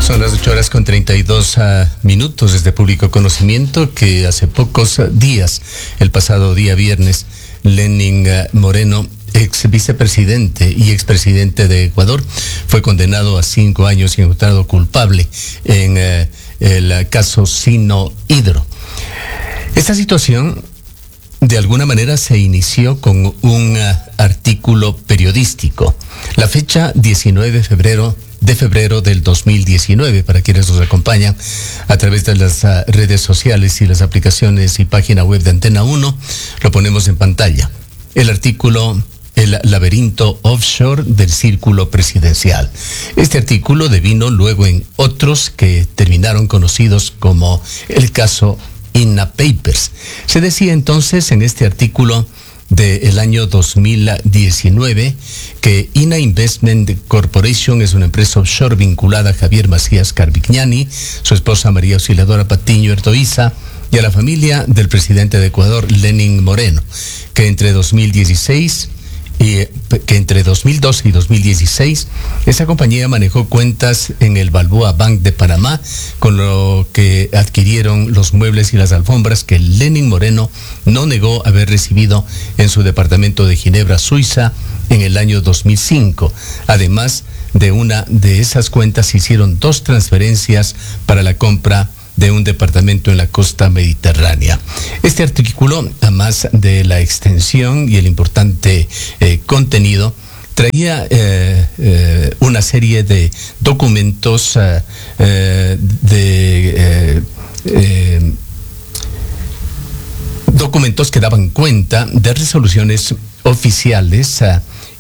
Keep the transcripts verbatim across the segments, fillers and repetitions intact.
Son las ocho horas con treinta y dos uh, minutos desde Público Conocimiento que hace pocos uh, días, el pasado día viernes, Lenin uh, Moreno, ex vicepresidente y expresidente de Ecuador, fue condenado a cinco años y encontrado culpable en uh, el uh, caso Sino Hydro. Esta situación de alguna manera se inició con un uh, artículo periodístico. La fecha diecinueve de febrero de febrero del dos mil diecinueve, para quienes nos acompañan a través de las uh, redes sociales y las aplicaciones y página web de Antena uno, lo ponemos en pantalla. El artículo El laberinto offshore del círculo presidencial. Este artículo devino luego en otros que terminaron conocidos como el caso INA Papers. Se decía entonces en este artículo del año dos mil diecinueve que INA Investment Corporation es una empresa offshore vinculada a Javier Macías Carvignani, su esposa María Auxiliadora Patiño Erdoiza y a la familia del presidente de Ecuador, Lenin Moreno, que entre dos mil dieciséis y que entre dos mil doce y dos mil dieciséis esa compañía manejó cuentas en el Balboa Bank de Panamá, con lo que adquirieron los muebles y las alfombras que Lenin Moreno no negó haber recibido en su departamento de Ginebra, Suiza, en el año dos mil cinco. Además de una de esas cuentas se hicieron dos transferencias para la compra de un departamento en la costa mediterránea. Este artículo, además de la extensión y el importante eh, contenido, traía eh, eh, una serie de documentos eh, eh, de eh, eh, documentos que daban cuenta de resoluciones oficiales eh,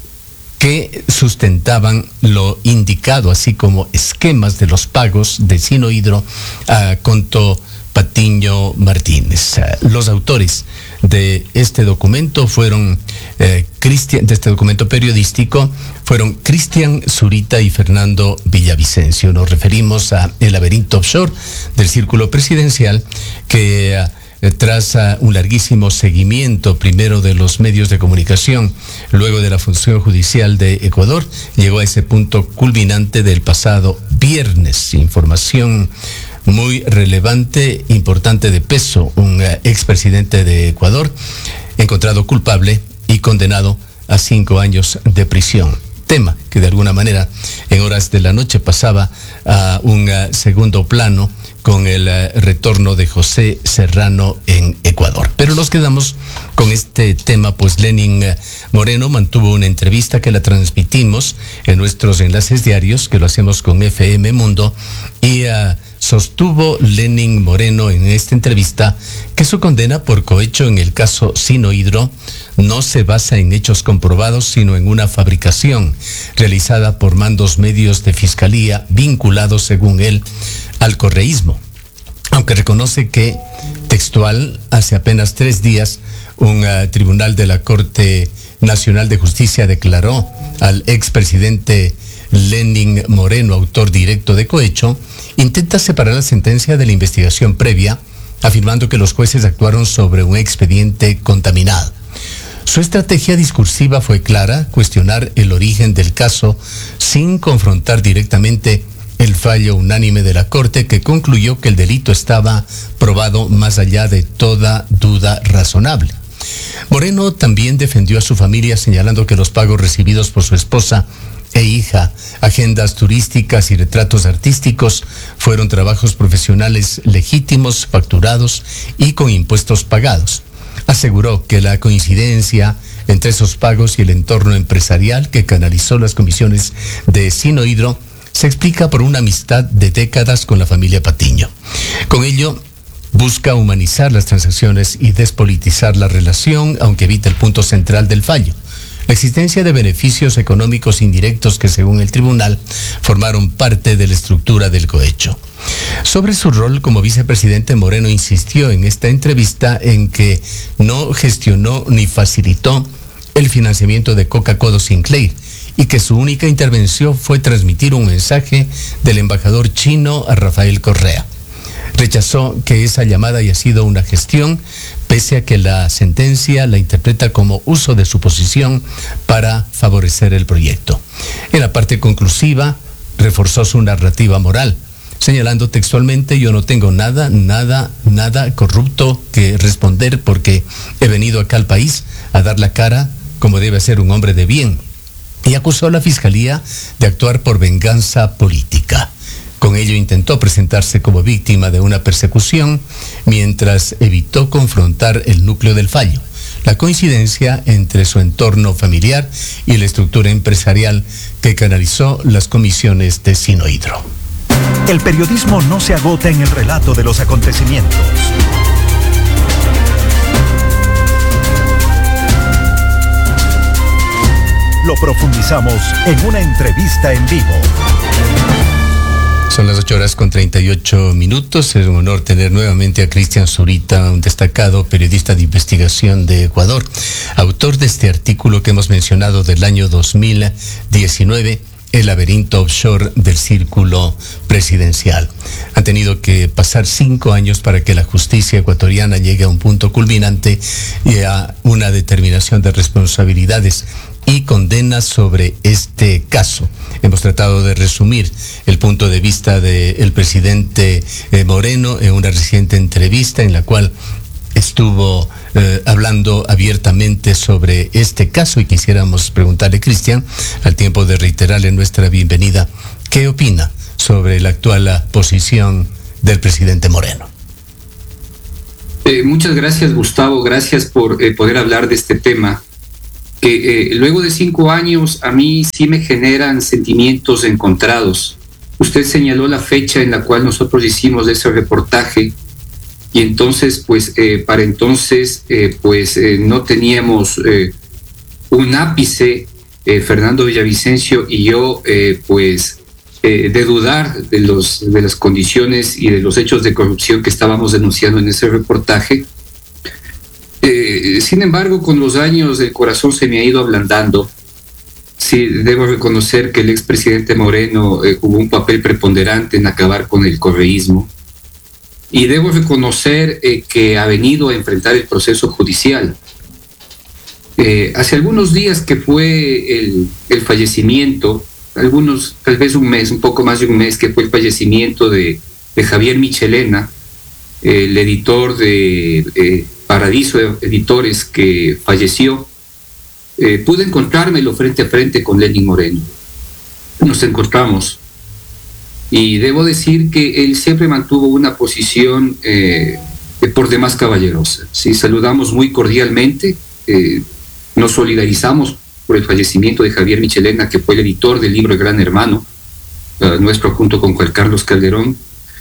que sustentaban lo indicado, así como esquemas de los pagos de Sino Hydro a Conto Patiño Martínez. Los autores de este documento fueron, eh, Cristian, de este documento periodístico, fueron Cristian Zurita y Fernando Villavicencio. Nos referimos a el laberinto offshore del círculo presidencial que tras uh, un larguísimo seguimiento, primero de los medios de comunicación, luego de la función judicial de Ecuador, llegó a ese punto culminante del pasado viernes. Información muy relevante, importante, de peso. Un uh, expresidente de Ecuador encontrado culpable y condenado a cinco años de prisión. Tema que de alguna manera en horas de la noche pasaba a un uh, segundo plano con el uh, retorno de José Serrano en Ecuador. Pero nos quedamos con este tema, pues Lenin uh, Moreno mantuvo una entrevista que la transmitimos en nuestros enlaces diarios, que lo hacemos con F M Mundo, y uh, sostuvo Lenin Moreno en esta entrevista que su condena por cohecho en el caso Sino Hydro no se basa en hechos comprobados, sino en una fabricación realizada por mandos medios de fiscalía vinculados, según él, al correísmo. Aunque reconoce que, textual, hace apenas tres días, un uh, tribunal de la Corte Nacional de Justicia declaró al expresidente Lenin Moreno autor directo de cohecho, intenta separar la sentencia de la investigación previa, afirmando que los jueces actuaron sobre un expediente contaminado. Su estrategia discursiva fue clara: cuestionar el origen del caso sin confrontar directamente el fallo unánime de la Corte, que concluyó que el delito estaba probado más allá de toda duda razonable. Moreno también defendió a su familia, señalando que los pagos recibidos por su esposa e hija, agendas turísticas y retratos artísticos, fueron trabajos profesionales legítimos, facturados y con impuestos pagados. Aseguró que la coincidencia entre esos pagos y el entorno empresarial que canalizó las comisiones de Sino Hydro se explica por una amistad de décadas con la familia Patiño. Con ello, busca humanizar las transacciones y despolitizar la relación, aunque evita el punto central del fallo: la existencia de beneficios económicos indirectos que, según el tribunal, formaron parte de la estructura del cohecho. Sobre su rol como vicepresidente, Moreno insistió en esta entrevista en que no gestionó ni facilitó el financiamiento de Coca-Cola Sinclair y que su única intervención fue transmitir un mensaje del embajador chino a Rafael Correa. Rechazó que esa llamada haya sido una gestión, pese a que la sentencia la interpreta como uso de su posición para favorecer el proyecto. En la parte conclusiva, reforzó su narrativa moral. señalando textualmente: yo no tengo nada, nada, nada corrupto que responder, porque he venido acá al país a dar la cara como debe ser un hombre de bien. Y acusó a la Fiscalía de actuar por venganza política. Con ello intentó presentarse como víctima de una persecución, mientras evitó confrontar el núcleo del fallo, la coincidencia entre su entorno familiar y la estructura empresarial que canalizó las comisiones de Sinohydro. El periodismo no se agota en el relato de los acontecimientos. Lo profundizamos en una entrevista en vivo. Son las ocho horas con treinta y ocho minutos. Es un honor tener nuevamente a Cristian Zurita, un destacado periodista de investigación de Ecuador, autor de este artículo que hemos mencionado del año dos mil diecinueve, El laberinto offshore del círculo presidencial. Han tenido que pasar cinco años para que la justicia ecuatoriana llegue a un punto culminante y a una determinación de responsabilidades y condenas sobre este caso. Hemos tratado de resumir el punto de vista del presidente eh, Moreno en una reciente entrevista en la cual estuvo eh, hablando abiertamente sobre este caso, y quisiéramos preguntarle, Cristian, al tiempo de reiterarle nuestra bienvenida, ¿qué opina sobre la actual posición del presidente Moreno? Eh, muchas gracias, Gustavo, gracias por eh, poder hablar de este tema, que eh, luego de cinco años a mí sí me generan sentimientos encontrados. Usted señaló la fecha en la cual nosotros hicimos ese reportaje, y entonces, pues, eh, para entonces, eh, pues, eh, no teníamos eh, un ápice, eh, Fernando Villavicencio y yo, eh, pues, eh, de dudar de, los, de las condiciones y de los hechos de corrupción que estábamos denunciando en ese reportaje. Eh, sin embargo, con los años el corazón se me ha ido ablandando. Sí, debo reconocer que el expresidente Moreno eh, jugó un papel preponderante en acabar con el correísmo. Y debo reconocer eh, que ha venido a enfrentar el proceso judicial. Eh, hace algunos días que fue el, el fallecimiento, algunos, tal vez un mes, un poco más de un mes, que fue el fallecimiento de, de Javier Michelena, eh, el editor de eh, Paradiso Editores, que falleció. Eh, pude encontrármelo frente a frente con Lenín Moreno. Nos encontramos. Y debo decir que él siempre mantuvo una posición eh, por demás caballerosa. ¿Sí? Saludamos muy cordialmente, eh, nos solidarizamos por el fallecimiento de Javier Michelena, que fue el editor del libro El Gran Hermano, uh, nuestro, junto con Juan Carlos Calderón.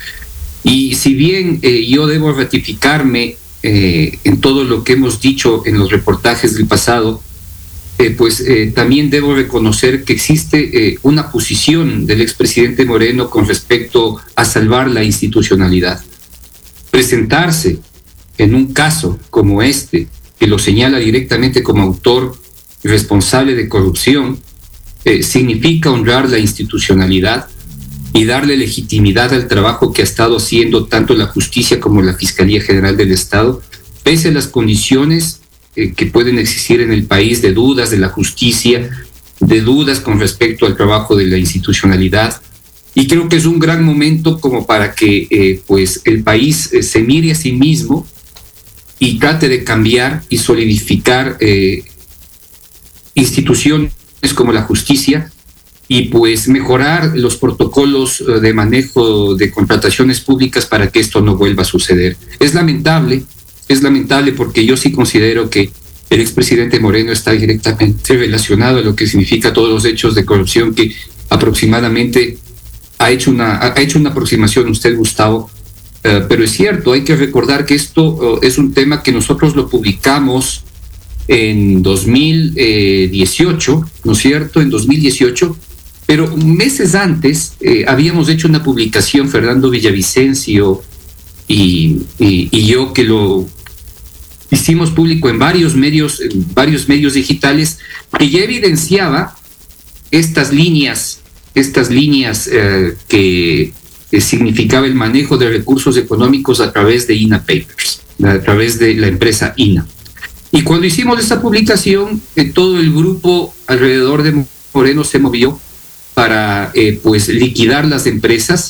Y si bien eh, yo debo ratificarme eh, en todo lo que hemos dicho en los reportajes del pasado, Eh, pues eh, también debo reconocer que existe eh, una posición del expresidente Moreno con respecto a salvar la institucionalidad. Presentarse en un caso como este, que lo señala directamente como autor responsable de corrupción, eh, significa honrar la institucionalidad y darle legitimidad al trabajo que ha estado haciendo tanto la justicia como la Fiscalía General del Estado, pese a las condiciones que pueden existir en el país de dudas de la justicia, de dudas con respecto al trabajo de la institucionalidad. Y creo que es un gran momento como para que eh, pues el país eh, se mire a sí mismo y trate de cambiar y solidificar eh, instituciones como la justicia, y pues mejorar los protocolos de manejo de contrataciones públicas para que esto no vuelva a suceder. Es lamentable Es lamentable porque yo sí considero que el expresidente Moreno está directamente relacionado a lo que significa todos los hechos de corrupción que aproximadamente ha hecho una, ha hecho una aproximación usted, Gustavo. Uh, pero es cierto, hay que recordar que esto uh, es un tema que nosotros lo publicamos en dos mil dieciocho, ¿no es cierto? En dos mil dieciocho, pero meses antes eh, habíamos hecho una publicación, Fernando Villavicencio y, y, y yo, que lo hicimos público en varios medios, en varios medios digitales, que ya evidenciaba estas líneas, estas líneas eh, que, que significaba el manejo de recursos económicos a través de I N A Papers, a través de la empresa I N A. Y cuando hicimos esta publicación, eh, todo el grupo alrededor de Moreno se movió para eh, pues liquidar las empresas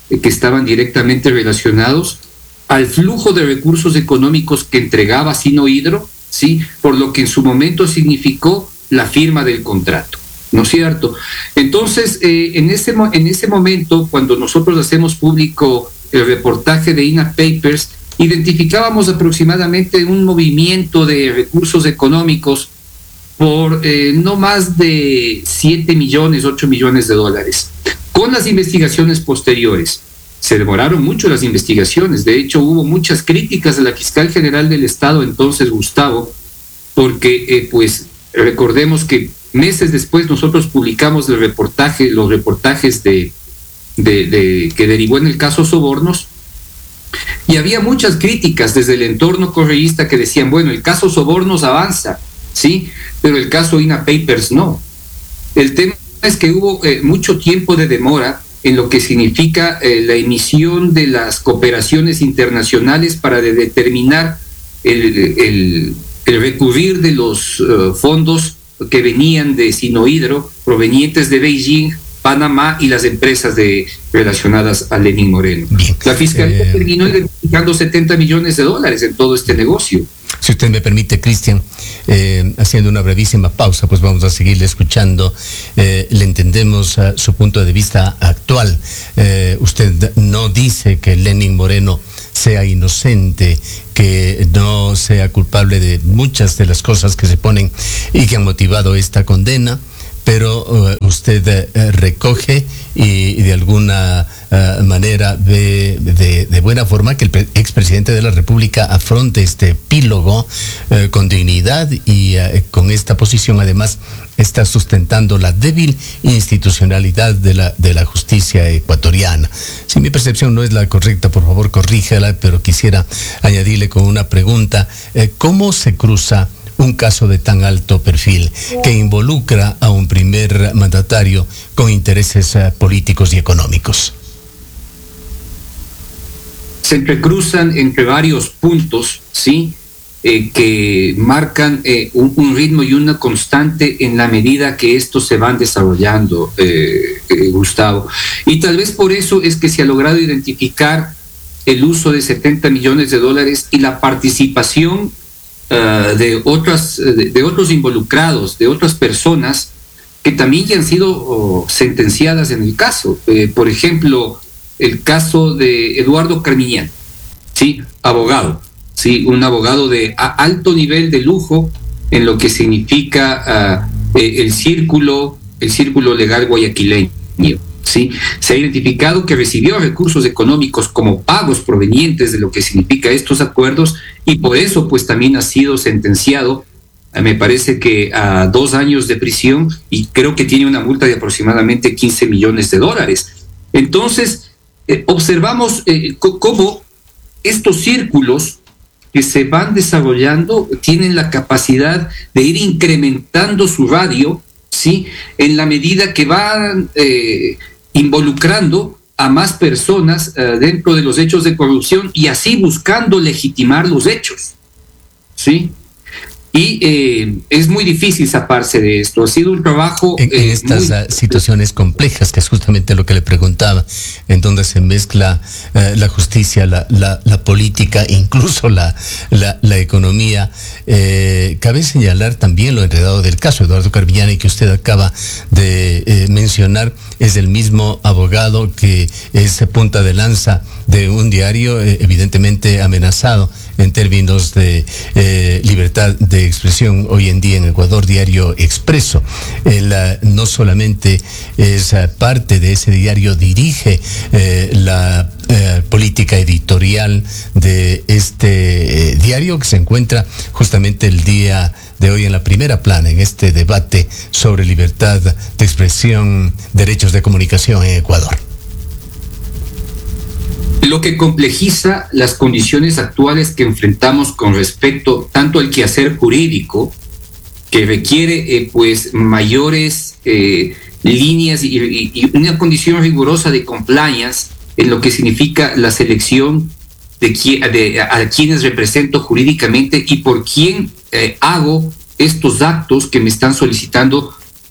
eh, que estaban directamente relacionados al flujo de recursos económicos que entregaba Sinohydro, ¿sí? Por lo que en su momento significó la firma del contrato, ¿no es cierto? Entonces, eh, en, ese, en ese momento, cuando nosotros hacemos público el reportaje de INA Papers, identificábamos aproximadamente un movimiento de recursos económicos por eh, no más de siete millones, ocho millones de dólares. Con las investigaciones posteriores, se demoraron mucho las investigaciones. De hecho, hubo muchas críticas a la fiscal general del Estado, entonces Gustavo, porque eh, pues recordemos que meses después nosotros publicamos el reportaje, los reportajes de, de, de que derivó en el caso Sobornos, y había muchas críticas desde el entorno correísta que decían, bueno, el caso Sobornos avanza, sí, pero el caso INA Papers no. El tema es que hubo eh, mucho tiempo de demora en lo que significa eh, la emisión de las cooperaciones internacionales para de determinar el, el, el recurrir de los uh, fondos que venían de Sinohydro, provenientes de Beijing, Panamá y las empresas de, relacionadas a Lenín Moreno. Bien. La Fiscalía eh, terminó identificando setenta millones de dólares en todo este negocio. Si usted me permite, Cristian, eh, haciendo una brevísima pausa, pues vamos a seguirle escuchando. Eh, le entendemos uh, su punto de vista actual. Eh, usted no dice que Lenín Moreno sea inocente, que no sea culpable de muchas de las cosas que se ponen y que han motivado esta condena, pero uh, usted uh, recoge y, y de alguna uh, manera ve de, de buena forma que el pre- expresidente de la República afronte este epílogo uh, con dignidad y uh, con esta posición además está sustentando la débil institucionalidad de la, de la justicia ecuatoriana. Si mi percepción no es la correcta, por favor corríjala, pero quisiera añadirle con una pregunta. Eh, ¿Cómo se cruza un caso de tan alto perfil que involucra a un primer mandatario con intereses uh, políticos y económicos? Se entrecruzan entre varios puntos, ¿sí? Eh, que marcan eh, un, un ritmo y una constante en la medida que estos se van desarrollando, eh, eh, Gustavo. Y tal vez por eso es que se ha logrado identificar el uso de setenta millones de dólares y la participación Uh, de otras de, de otros involucrados, de otras personas que también ya han sido oh, sentenciadas en el caso. Eh, por ejemplo, el caso de Eduardo Carmiñán, sí, abogado, sí, un abogado de a, alto nivel de lujo en lo que significa uh, eh, el círculo, el círculo legal guayaquileño. ¿Sí? Se ha identificado que recibió recursos económicos como pagos provenientes de lo que significa estos acuerdos y por eso pues también ha sido sentenciado, eh, me parece que a dos años de prisión y creo que tiene una multa de aproximadamente quince millones de dólares. Entonces, eh, observamos eh, c- cómo estos círculos que se van desarrollando tienen la capacidad de ir incrementando su radio, ¿sí? En la medida que van eh, involucrando a más personas uh, dentro de los hechos de corrupción y así buscando legitimar los hechos, ¿sí? Y eh, es muy difícil zafarse de esto. Ha sido un trabajo... En, en eh, estas muy... situaciones complejas, que es justamente lo que le preguntaba, en donde se mezcla eh, la justicia, la, la, la política, incluso la, la, la economía. Eh, cabe señalar también lo enredado del caso. Eduardo Carmiñán, que usted acaba de eh, mencionar, es el mismo abogado que es punta de lanza de un diario eh, evidentemente amenazado en términos de eh, libertad de expresión hoy en día en Ecuador, Diario Expreso. Él uh, no solamente es uh, parte de ese diario, dirige eh, la eh, política editorial de este eh, diario que se encuentra justamente el día de hoy en la primera plana en este debate sobre libertad de expresión, derechos de comunicación en Ecuador. Lo que complejiza las condiciones actuales que enfrentamos con respecto tanto al quehacer jurídico, que requiere eh, pues mayores eh, líneas y, y, y una condición rigurosa de compliance en lo que significa la selección de, de a quienes represento jurídicamente y por quién eh, hago estos actos que me están solicitando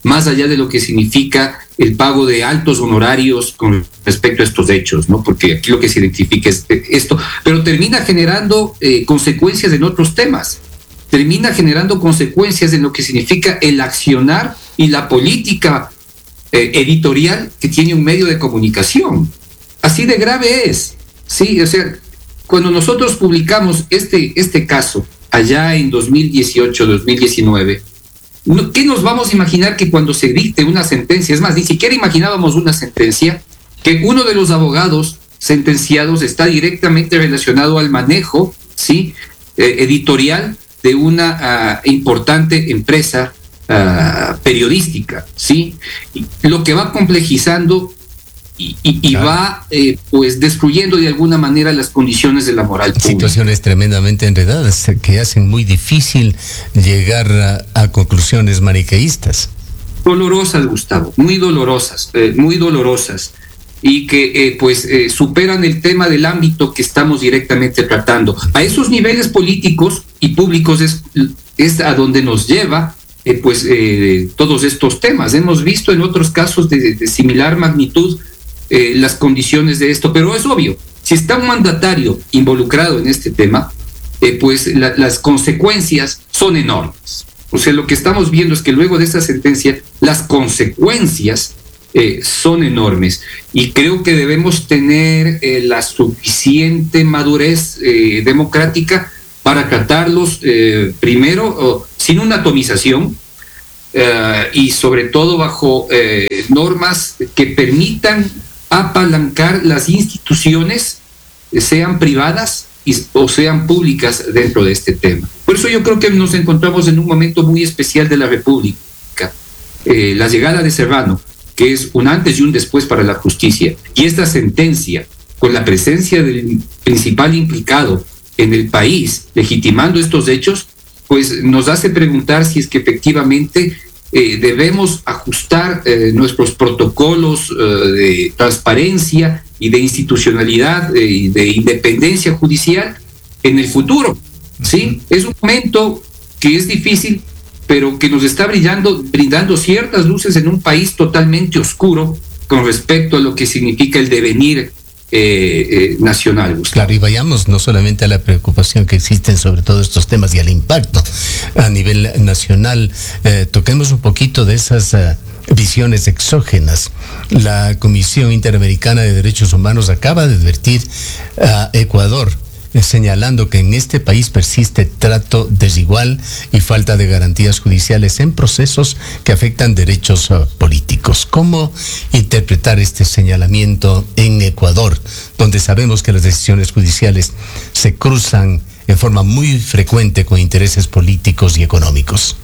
más allá de lo que significa el pago de altos honorarios con respecto a estos hechos, ¿no? Porque aquí lo que se identifica es esto, pero termina generando eh, consecuencias en otros temas, termina generando consecuencias en lo que significa el accionar y la política eh, editorial que tiene un medio de comunicación. Así de grave es, ¿sí? O sea, cuando nosotros publicamos este, este caso allá en dos mil dieciocho, dos mil diecinueve, ¿qué nos vamos a imaginar que cuando se dicte una sentencia? Es más, ni siquiera imaginábamos una sentencia, que uno de los abogados sentenciados está directamente relacionado al manejo, ¿sí? eh, editorial de una uh, importante empresa uh, periodística, ¿sí? Y lo que va complejizando y, y, y claro. va eh, pues destruyendo de alguna manera las condiciones de la moral pública. Situaciones tremendamente enredadas que hacen muy difícil llegar a, a conclusiones maniqueístas. Dolorosas, Gustavo, muy dolorosas, eh, muy dolorosas, y que eh, pues eh, superan el tema del ámbito que estamos directamente tratando. A esos niveles políticos y públicos es, es a donde nos lleva eh, pues eh, todos estos temas. Hemos visto en otros casos de, de similar magnitud eh, las condiciones de esto, pero es obvio, si está un mandatario involucrado en este tema, eh, pues la, las consecuencias son enormes. O sea, lo que estamos viendo es que luego de esa sentencia, las consecuencias eh, son enormes. Y creo que debemos tener eh, la suficiente madurez eh, democrática para tratarlos eh, primero oh, sin una atomización eh, y sobre todo bajo eh, normas que permitan apalancar las instituciones, eh, sean privadas y, o sean públicas dentro de este tema. Por eso yo creo que nos encontramos en un momento muy especial de la República. Eh, la llegada de Serrano, que es un antes y un después para la justicia, y esta sentencia, con la presencia del principal implicado en el país, legitimando estos hechos, pues nos hace preguntar si es que efectivamente eh, debemos ajustar eh, nuestros protocolos eh, de transparencia y de institucionalidad eh, y de independencia judicial en el futuro. ¿Sí? Es un momento que es difícil, pero que nos está brillando, brindando ciertas luces en un país totalmente oscuro con respecto a lo que significa el devenir eh, eh, nacional. Gustavo. Claro, y vayamos no solamente a la preocupación que existen sobre todos estos temas y al impacto a nivel nacional, eh, toquemos un poquito de esas uh, visiones exógenas. La Comisión Interamericana de Derechos Humanos acaba de advertir a Ecuador, señalando que en este país persiste trato desigual y falta de garantías judiciales en procesos que afectan derechos uh, políticos. ¿Cómo interpretar este señalamiento en Ecuador, donde sabemos que las decisiones judiciales se cruzan en forma muy frecuente con intereses políticos y económicos?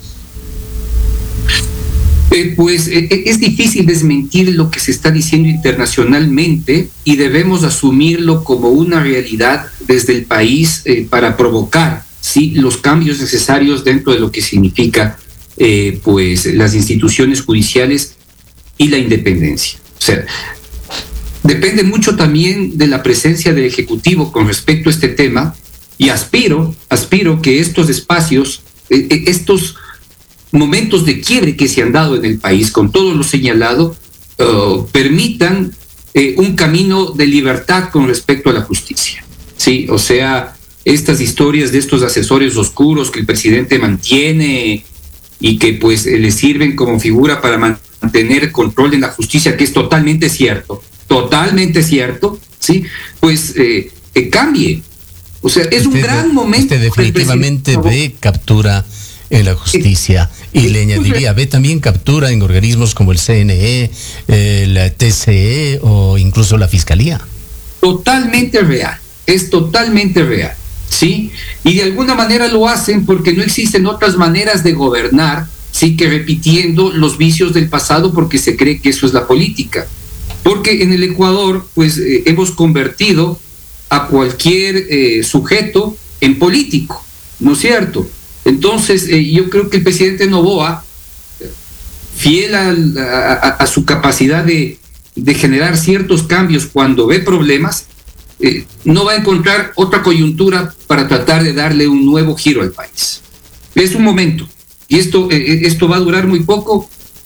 Eh, pues eh, es difícil desmentir lo que se está diciendo internacionalmente y debemos asumirlo como una realidad desde el país eh, para provocar, ¿sí?, los cambios necesarios dentro de lo que significa eh, pues las instituciones judiciales y la independencia. O sea, depende mucho también de la presencia del Ejecutivo con respecto a este tema, y aspiro, aspiro que estos espacios, eh, estos momentos de quiebre que se han dado en el país, con todo lo señalado, uh, permitan eh, un camino de libertad con respecto a la justicia. Sí, o sea, estas historias de estos asesores oscuros que el presidente mantiene y que pues eh, le sirven como figura para mantener control en la justicia, que es totalmente cierto, totalmente cierto, sí, pues eh, eh, cambie. O sea, es un gran momento. Usted definitivamente ve captura en la justicia, y le añadiría, ve también captura en organismos como el C N E, eh, la T C E o incluso la Fiscalía. Totalmente real, es totalmente real, ¿sí? Y de alguna manera lo hacen porque no existen otras maneras de gobernar, sí, que repitiendo los vicios del pasado, porque se cree que eso es la política. Porque en el Ecuador, pues, eh, hemos convertido a cualquier eh, sujeto en político, ¿no es cierto? Entonces, eh, yo creo que el presidente Noboa, fiel a, a, a su capacidad de, de generar ciertos cambios cuando ve problemas, eh, no va a encontrar otra coyuntura para tratar de darle un nuevo giro al país. Es un momento, y esto, eh, esto va a durar muy poco,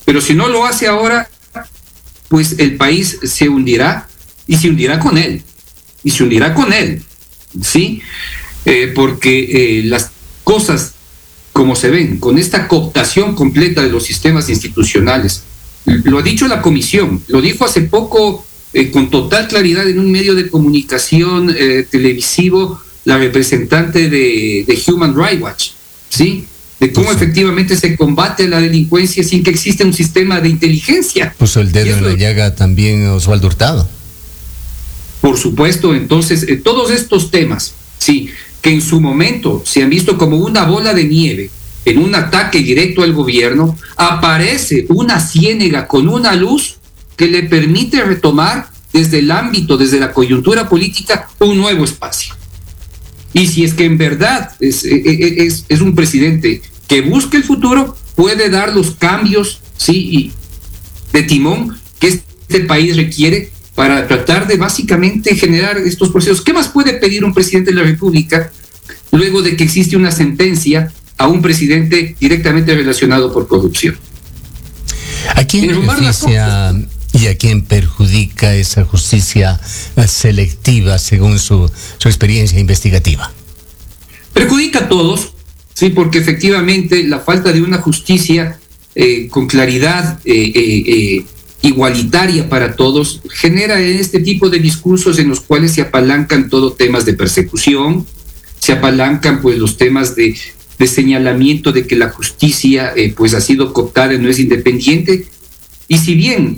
Pero si no lo hace ahora, pues el país se hundirá y se hundirá con él, y se hundirá con él, ¿sí? Eh, porque eh, las cosas como se ven, con esta cooptación completa de los sistemas institucionales, lo ha dicho la comisión, lo dijo hace poco eh, con total claridad en un medio de comunicación eh, televisivo la representante de, de Human Rights Watch, ¿sí? De cómo Puso, efectivamente se combate la delincuencia sin que exista un sistema de inteligencia. Puso el dedo en la llaga también Osvaldo Hurtado. Por supuesto, entonces, eh, todos estos temas, sí, que en su momento se han visto como una bola de nieve en un ataque directo al gobierno, aparece una ciénega con una luz que le permite retomar desde el ámbito, desde la coyuntura política, un nuevo espacio. Y si es que en verdad es, es, es un presidente que busca el futuro, puede dar los cambios, sí, de timón que este país requiere para tratar de básicamente generar estos procesos. ¿Qué más puede pedir un presidente de la República luego de que existe una sentencia a un presidente directamente relacionado por corrupción? ¿A quién beneficia y a quién perjudica esa justicia selectiva según su, su experiencia investigativa? Perjudica a todos, sí, porque efectivamente la falta de una justicia eh, con claridad eh, eh, eh, igualitaria para todos genera este tipo de discursos en los cuales se apalancan todos temas de persecución, se apalancan pues los temas de, de señalamiento de que la justicia eh, pues ha sido cooptada y no es independiente. Y si bien